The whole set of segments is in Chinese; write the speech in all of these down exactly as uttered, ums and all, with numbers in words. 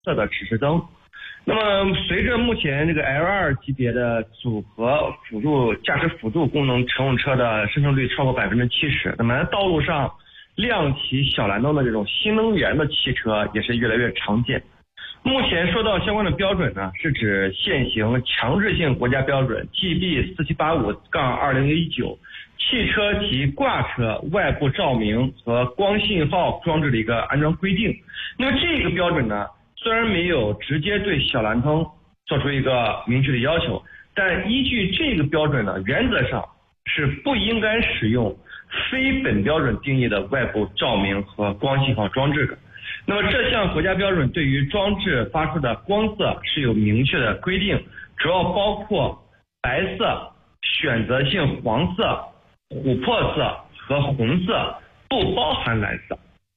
色的指示灯。那么随着目前这个 L 二 级别的组合辅助驾驶辅助功能乘用车的生成率超过百分之七十，那么在道路上亮起小蓝灯的这种新能源的汽车也是越来越常见。目前说到相关的标准呢，是指现行强制性国家标准 G B 四七八五杠二零一九 汽车及挂车外部照明和光信号装置的一个安装规定。那么这个标准呢，虽然没有直接对小蓝灯做出一个明确的要求，但依据这个标准呢，原则上是不应该使用非本标准定义的外部照明和光信号装置的。那么这项国家标准对于装置发出的光色是有明确的规定，主要包括白色、选择性黄色、琥珀色和红色，不包含蓝色。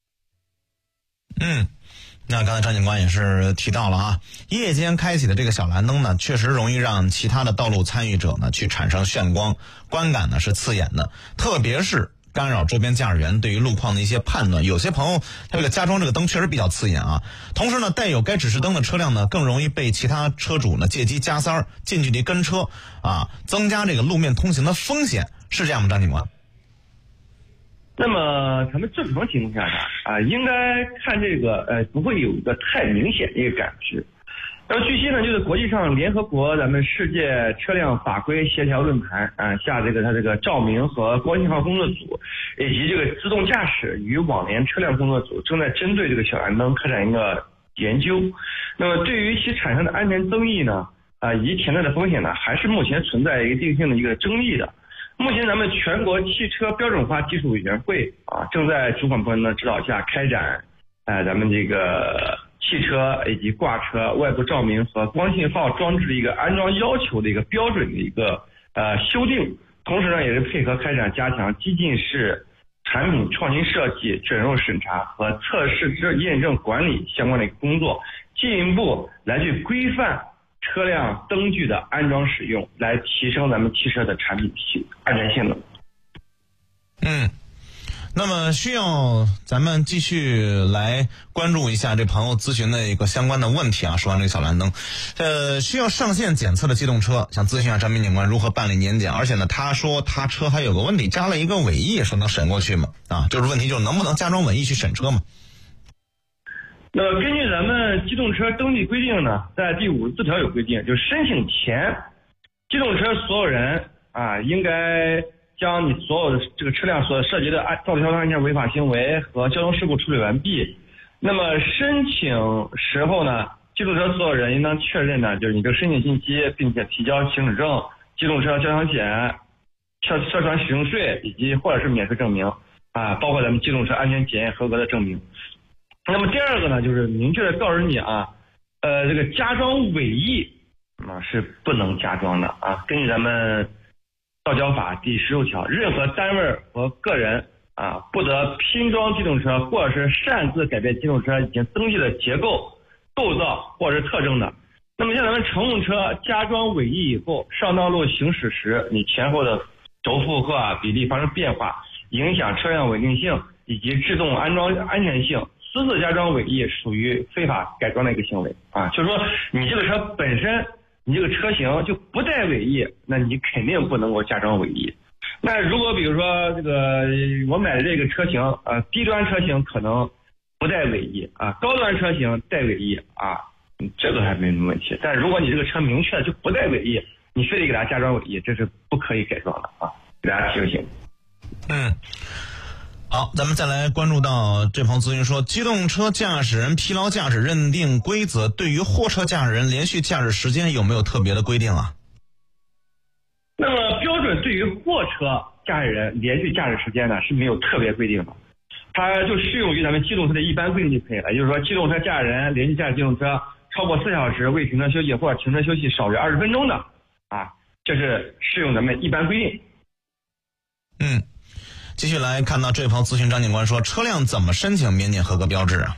嗯，那刚才张警官也是提到了啊，夜间开启的这个小蓝灯呢，确实容易让其他的道路参与者呢去产生眩光，观感呢是刺眼的，特别是干扰周边驾驶员对于路况的一些判断。有些朋友他这个加装这个灯确实比较刺眼啊。同时呢，带有该指示灯的车辆呢，更容易被其他车主呢借机加塞儿、近距离跟车啊，增加这个路面通行的风险，是这样吗，张警官？ 那么咱们正常情况下呢，啊，应该看这个呃不会有一个太明显的一个感知。那么据悉呢，就是国际上联合国咱们世界车辆法规协调论坛啊下这个它这个照明和光信号工作组以及这个自动驾驶与网联车辆工作组正在针对这个小蓝灯开展一个研究。那么对于其产生的安全争议呢，啊以及潜在的风险呢，还是目前存在一定性的一个争议的。目前咱们全国汽车标准化技术委员会啊正在主管部门的指导下开展呃咱们这个汽车以及挂车外部照明和光信号装置的一个安装要求的一个标准的一个呃修订，同时呢也是配合开展加强激进式产品创新设计、准入审查和测试之验证管理相关的一个工作，进一步来去规范车辆灯具的安装使用，来提升咱们汽车的产品安全性能。 嗯。那么需要咱们继续来关注一下这朋友咨询的一个相关的问题啊。说完这个小蓝灯，呃，需要上线检测的机动车，想咨询一下张民警官如何办理年检。而且呢，他说他车还有个问题，加了一个尾翼，说能审过去吗？啊，就是问题就是能不能加装尾翼去审车嘛？ 那么根据咱们机动车登记规定呢，在第五十四条有规定，就是申请前，机动车所有人啊应该将你所有的这个车辆所涉及的道路交通安全违法行为和交通事故处理完毕。那么申请时候呢，机动车所有人应当确认呢，就是你这个申请信息，并且提交行驶证、机动车交强险、车车船使用税以及或者是免税证明啊，包括咱们机动车安全检验合格的证明。那么第二个呢，就是明确的告诉你啊，呃，这个加装尾翼啊是不能加装的啊。根据咱们道交法第十六条，任何单位和个人啊，不得拼装机动车或者是擅自改变机动车已经登记的结构、构造或者是特征的。那么像咱们乘用车加装尾翼以后，上道路行驶时，你前后的轴负荷啊比例发生变化，影响车辆稳定性以及制动安装安全性，私自加装尾翼属于非法改装的一个行为啊。就是说，你这个车本身，你这个车型就不带尾翼，那你肯定不能够加装尾翼。那如果比如说这个我买的这个车型，呃，低端车型可能不带尾翼啊，高端车型带尾翼啊，这个还没什么问题。但如果你这个车明确就不带尾翼，你非得给它加装尾翼，这是不可以改装的啊，给大家提个醒。 嗯。好，咱们再来关注到这朋友咨询说，机动车驾驶人疲劳驾驶认定规则对于货车驾驶人连续驾驶时间有没有特别的规定啊？ 那么标准对于货车驾驶人连续驾驶时间呢是没有特别规定的，它就适用于咱们机动车的一般规定就可以了。也就是说，机动车驾驶人连续驾驶机动车超过四小时未停车休息或者停车休息少于二十分钟的啊，这是适用咱们一般规定。 嗯。继续来看到这位朋友咨询张警官说，车辆怎么申请免检合格标志啊？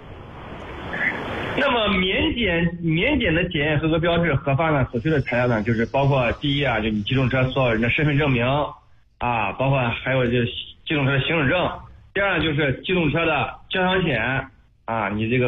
那么免检免检的检验合格标志核发呢，所需的材料呢，就是包括第一啊，就你机动车所有人的身份证明啊，包括还有就是机动车的行驶证。第二呢，就是机动车的交强险啊，你这个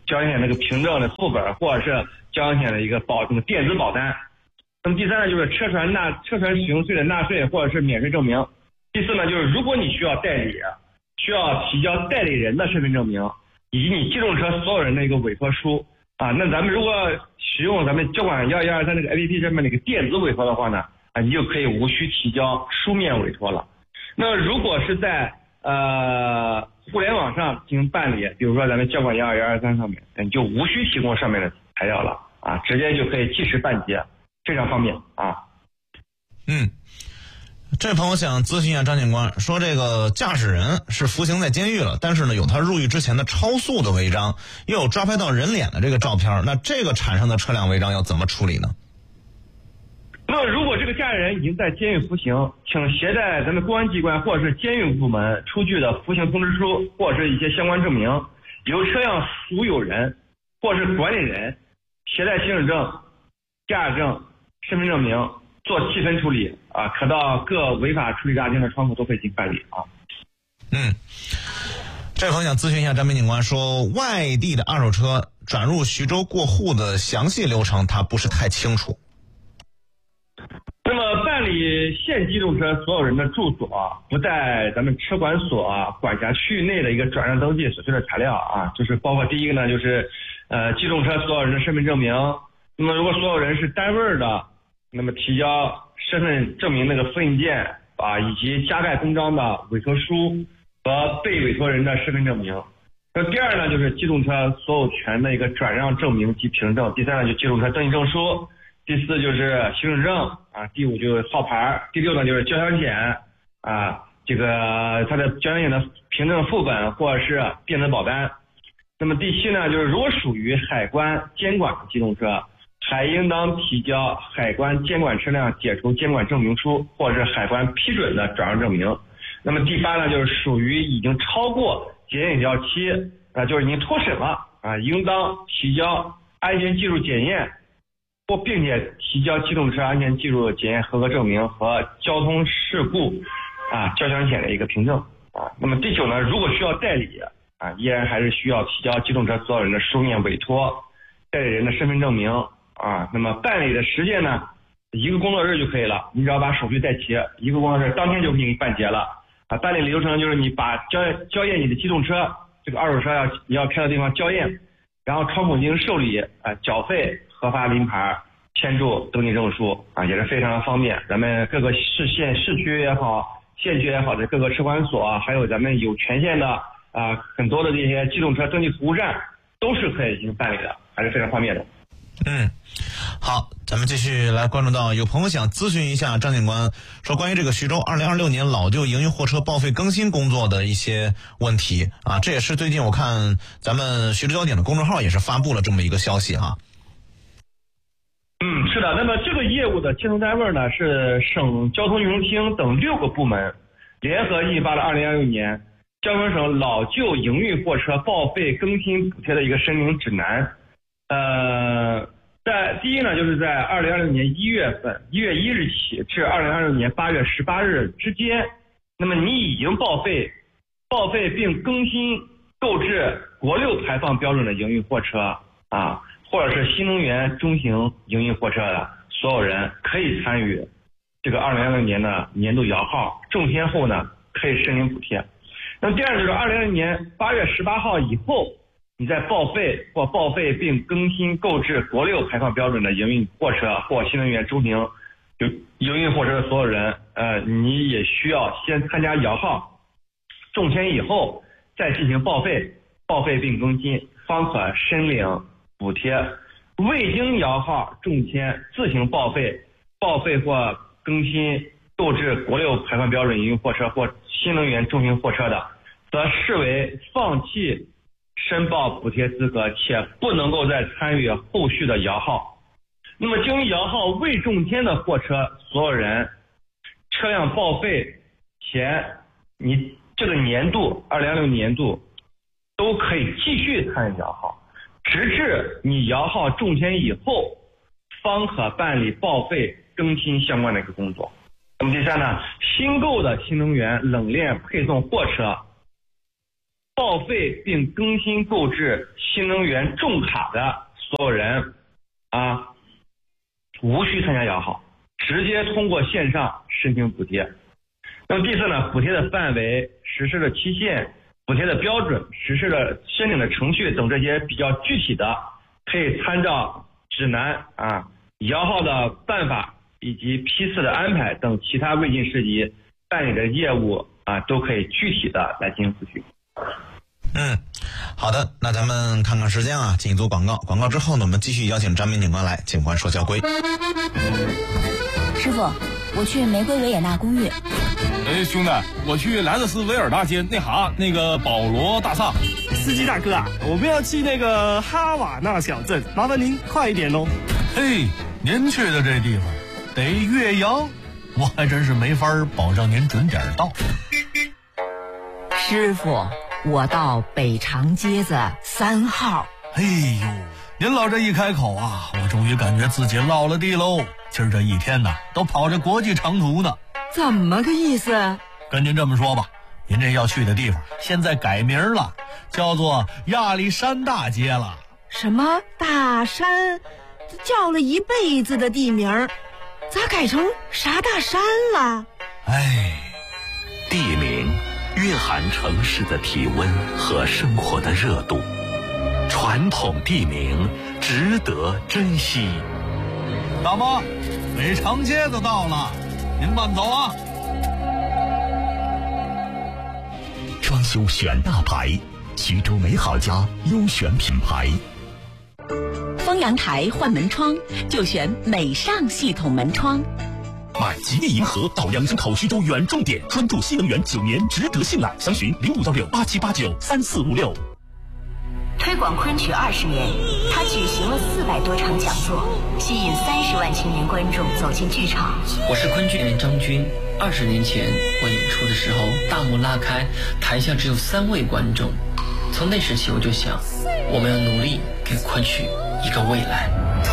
交强险那个凭证的副本，或者是交强险的一个保那个电子保单。那么第三呢，就是车船纳车船使用税的纳税或者是免税证明。第四呢，就是如果你需要代理，需要提交代理人的身份证明，以及你机动车所有人的一个委托书啊。那咱们如果使用咱们交管一一二三这个 A P P 上面那个电子委托的话呢，啊，你就可以无需提交书面委托了。那如果是在呃互联网上进行办理，比如说咱们交管一二一二三上面，你就无需提供上面的材料了啊，直接就可以即时办结，非常方便啊。 嗯。这位朋友想咨询一下张警官，说这个驾驶人是服刑在监狱了，但是呢有他入狱之前的超速的违章，又有抓拍到人脸的这个照片，那这个产生的车辆违章要怎么处理呢？ 那如果这个驾驶人已经在监狱服刑，请携带咱们公安机关或者是监狱部门出具的服刑通知书或者是一些相关证明，由车辆属有人或者是管理人携带行驶证、驾驶证、身份证明做细分处理啊，可到各违法处理大厅的窗口都可以进行办理啊。 嗯，这位朋友想咨询一下张明警官，说外地的二手车转入徐州过户的详细流程他不是太清楚。 那么办理现机动车所有人的住所啊，不在咱们车管所啊管辖区域内的一个转让登记所需的材料啊，就是包括第一个呢，就是呃机动车所有人的身份证明。那么如果所有人是单位的，那么提交身份证明那个复印件啊，以及加盖公章的委托书和被委托人的身份证明。那第二呢，就是机动车所有权的一个转让证明及凭证。第三呢，就机动车登记证书。第四就是行驶证啊，第五就是号牌，第六呢就是交强险啊，这个它的交强险的凭证副本或者是电子保单。那么第七呢，就是如果属于海关监管的机动车，还应当提交海关监管车辆解除监管证明书或者是海关批准的转让证明。那么第八呢，就是属于已经超过检验有效期啊，就是已经脱审了啊，应当提交安全技术检验或并且提交机动车安全技术检验合格证明和交通事故啊交强险的一个凭证啊。那么第九呢，如果需要代理啊，依然还是需要提交机动车所有人的书面委托、代理人的身份证明啊。那么办理的时间呢，一个工作日就可以了，你只要把手续带齐，一个工作日当天就给你办结了啊。办理流程就是你把交交验你的机动车，这个二手车要你要开的地方交验，然后窗口进行受理啊，缴费。核发临牌、签注登记证书啊，也是非常的方便。咱们各个市县市区也好、县区也好的各个车管所，还有咱们有权限的啊很多的这些机动车登记服务站，都是可以进行办理的，还是非常方便的。 嗯，好，咱们继续来关注到有朋友想咨询一下张警官，说关于这个徐州二零二六年老旧营运货车报废更新工作的一些问题啊，这也是最近我看咱们徐州交警的公众号也是发布了这么一个消息哈。 嗯，是的。那么这个业务的牵头单位呢是省交通运输厅等六个部门联合印发了二零二六年江苏省老旧营运货车报废更新补贴的一个申领指南。呃，在第一呢，就是在二零二六年一月份一月一日起至二零二六年八月十八日之间，那么你已经报废、报废并更新购置国六排放标准的营运货车啊。或者是新能源中型营运货车的所有人可以参与这个二零二六年的年度摇号，中签后呢可以申领补贴。那么第二就是二零二零年八月十八号以后，你在报废或报废并更新购置国六排放标准的营运货车或新能源中型营运货车的所有人，呃，你也需要先参加摇号，中签以后再进行报废，报废并更新，方可申领补贴。未经摇号中签自行报废、报废或更新购置国六排放标准营运货车或新能源中型货车的，则视为放弃申报补贴资格，且不能够再参与后续的摇号。那么经摇号未中签的货车所有人，车辆报废前你这个年度二零二六年度都可以继续参与摇号，直至你摇号中签以后，方可办理报废更新相关的一个工作。那么第三呢，新购的新能源冷链配送货车报废并更新购置新能源重卡的所有人啊，无需参加摇号，直接通过线上申请补贴。那么第四呢，补贴的范围、实施的期限、补贴的标准、实施的申请的程序等这些比较具体的，可以参照指南啊、摇号的办法以及批次的安排等其他未尽事宜办理的业务啊，都可以具体的来进行咨询。 嗯，好的，那咱们看看时间啊，进一组广告。广告之后呢，我们继续邀请张民警官来。警官说交规。 师傅，我去玫瑰维也纳公寓。 哎，兄弟，我去莱德斯维尔大街那哈那个保罗大厦。 司机大哥啊，我们要去那个哈瓦那小镇，麻烦您快一点喽。 嘿，您去的这地方得岳阳，我还真是没法保证您准点到。 师傅，我到北长街子三号。 哎呦，您老这一开口啊，我终于感觉自己落了地喽。今儿这一天呢，都跑着国际长途呢。 怎么个意思？ 跟您这么说吧，您这要去的地方现在改名了，叫做亚历山大街了。 什么大山？叫了一辈子的地名，咋改成啥大山了？ 哎， 地名蕴含城市的体温和生活的热度，传统地名值得珍惜。 大妈，北长街子到了，您慢走啊。 装修选大牌，徐州美好家优选品牌。 丰阳台换门窗就选美尚系统门窗。 买吉利银河到养生口徐州远重点，专注新能源九年，值得信赖。详询零五幺六八七八九三四五六。 推广昆曲二十年，他举行了四百多场讲座，吸引三十万青年观众走进剧场。 我是昆剧演员张军。二十年前我演出的时候，大幕拉开，台下只有三位观众。从那时起，我就想，我们要努力给昆曲一个未来。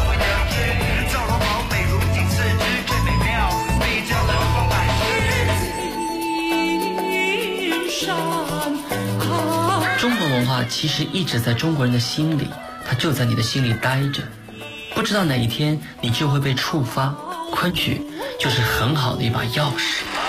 中国文化其实一直在中国人的心里，它就在你的心里待着，不知道哪一天你就会被触发。昆曲就是很好的一把钥匙。